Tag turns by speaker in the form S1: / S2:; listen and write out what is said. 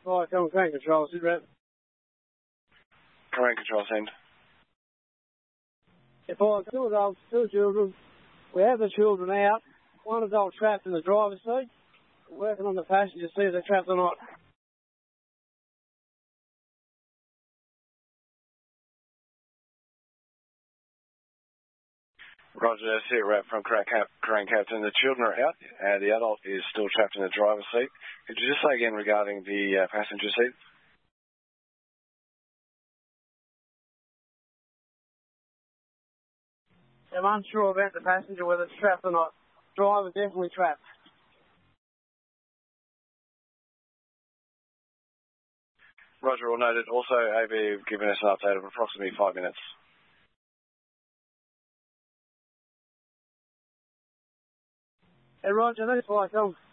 S1: Flight Common Crane Control, sit rep.
S2: Crane Control, send.
S1: If I two adults, two children, we have the children out. One adult trapped in the driver's seat. Working on the passenger to see if they're trapped or not.
S2: Roger, sit rep from Crane Captain. The children are out, and the adult is still trapped in the driver's seat. Could you just say again regarding the passenger seat?
S1: I'm unsure about the passenger, whether it's trapped or not. Driver definitely trapped.
S2: Roger, all noted. Also, AB have given us an update of approximately 5 minutes.
S1: Hey, Roger, that's why I come.